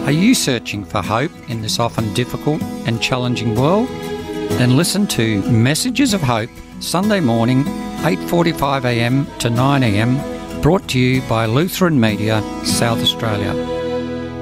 Are you searching for hope in this often difficult and challenging world? Then listen to Messages of Hope, Sunday morning, 8:45am to 9am, brought to you by Lutheran Media, South Australia.